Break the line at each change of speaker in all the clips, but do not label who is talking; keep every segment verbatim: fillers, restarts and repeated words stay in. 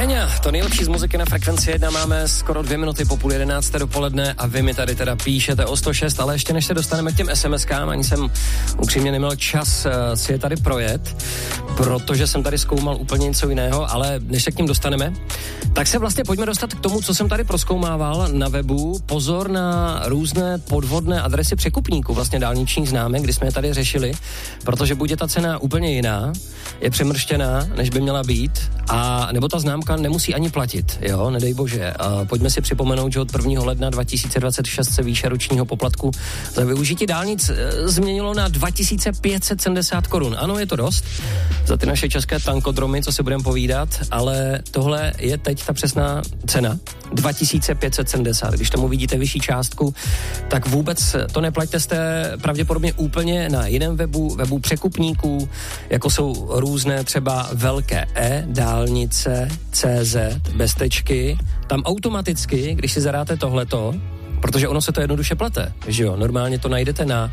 Péňa, to nejlepší z muziky na Frekvenci jedna, máme skoro dvě minuty po půl jedenácté dopoledne a vy mi tady teda píšete o sto šest, ale ještě než se dostaneme k těm SMSkám, ani jsem upřímně neměl čas uh, si je tady projet, protože jsem tady zkoumal úplně něco jiného, ale než se k ním dostaneme, tak se vlastně pojďme dostat k tomu, co jsem tady prozkoumával na webu. Pozor na různé podvodné adresy překupníků, vlastně dálničních známek, kdy jsme je tady řešili, protože buď je ta cena úplně jiná, je přemrštěná, než by měla být, a nebo ta známka nemusí ani platit, jo, nedej bože. A pojďme si připomenout, že od prvního ledna dva tisíce dvacet šest se výše ročního poplatku za využití dálnic e, změnilo na dva tisíce pět set sedmdesát korun. Ano, je to dost za ty naše české tankodromy, co si budeme povídat, ale tohle je teď ta přesná cena. dva tisíce pět set sedmdesát. Když tomu vidíte vyšší částku, tak vůbec to neplaťte, jste pravděpodobně úplně na jiném webu, webu překupníků, jako jsou různé třeba velké E, dálnice, C Z, bez tečky. Tam automaticky, když si zadáte tohleto, protože ono se to jednoduše plete, že jo, normálně to najdete na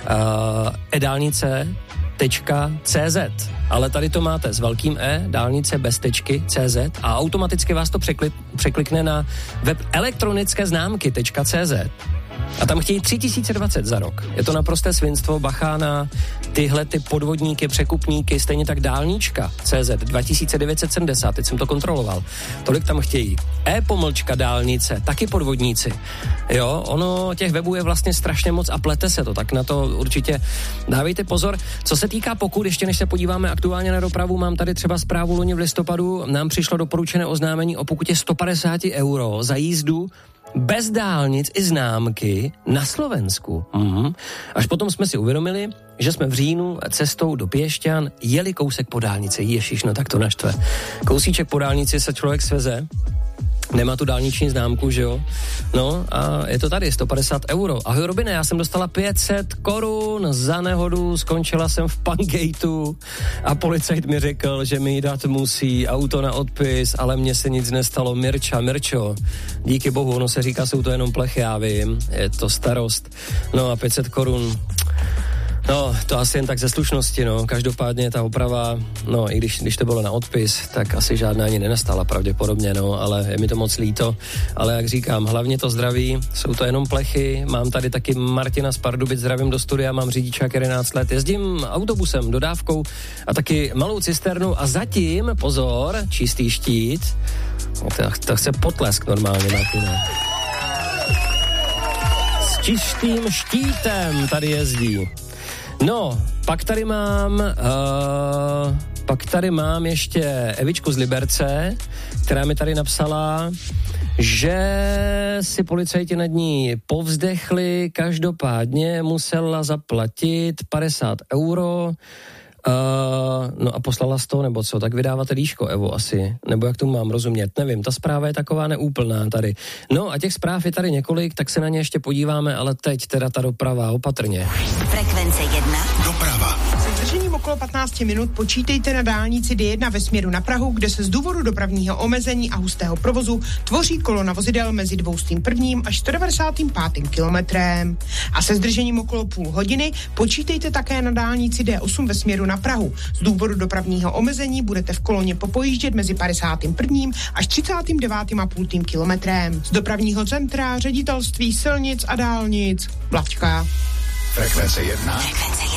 uh, e-dálnice tečka cé zet, ale tady to máte s velkým E, dálnice bez tečky, cé zet, a automaticky vás to překli, překlikne na web elektronické známky tečka cé zet. A tam chtějí tři tisíce dvacet za rok. Je to naprosté svinstvo, bacha na tyhle ty podvodníky, překupníky, stejně tak dálnička cé zet dva tisíce devět set sedmdesát, teď jsem to kontroloval. Tolik tam chtějí. E-pomlčka dálnice, taky podvodníci. Jo, ono těch webů je vlastně strašně moc a plete se to, tak na to určitě dávejte pozor. Co se týká pokut, ještě než se podíváme aktuálně na dopravu, mám tady třeba zprávu loni v listopadu, nám přišlo doporučené oznámení o pokutě sto padesát euro za jízdu bez dálnic i známky na Slovensku. Mm-hmm. Až potom jsme si uvědomili, že jsme v říjnu cestou do Piešťan jeli kousek po dálnici. Ježiš, no tak to naštve. Kousíček po dálnici se člověk sveze, nemá tu dálniční známku, že jo? No a je to tady, sto padesát euro. Ahoj Robine, já jsem dostala pět set korun za nehodu, skončila jsem v Pangateu a policajt mi řekl, že mi dát musí auto na odpis, ale mně se nic nestalo. Mirča, Mirčo, díky bohu, ono se říká, jsou to jenom plechy, já vím, je to starost. No a pět set korun... No, to asi jen tak ze slušnosti, no. Každopádně ta oprava, no, i když, když to bylo na odpis, tak asi žádná ani nenastala pravděpodobně, no, ale je mi to moc líto. Ale jak říkám, hlavně to zdraví, jsou to jenom plechy. Mám tady taky Martina z Pardubic, zdravím do studia, mám řidičák jedenáct let, jezdím autobusem, dodávkou a taky malou cisternu a zatím, pozor, čistý štít. No, to, to chce potlesk normálně, Martina. S čistým štítem tady jezdí. No, pak tady mám, uh, pak tady mám ještě Evičku z Liberce, která mi tady napsala, že si policajti nad ní povzdechli, každopádně musela zaplatit padesát euro, Uh, no a poslala z toho, nebo co, tak vydáváte líško, Evo, asi, nebo jak tomu mám rozumět, nevím, ta zpráva je taková neúplná tady. No a těch zpráv je tady několik, tak se na ně ještě podíváme, ale teď teda ta doprava, opatrně.
Frekvence jedna.
Doprava.
Se zdržením okolo patnáct minut počítejte na dálnici D jedna ve směru na Prahu, kde se z důvodu dopravního omezení a hustého provozu tvoří kolona vozidel mezi dvoustým prvním až sto devadesátým pátým kilometrem. A se zdržením okolo půl hodiny počítejte také na dálnici D osm ve směru na Prahu. Z důvodu dopravního omezení budete v koloně popojíždět mezi padesátým prvním až třicátým devátým a půl kilometrem. Z dopravního centra Ředitelství silnic a dálnic Blavčka.
Frekvence jedna.
Frekvence jedna.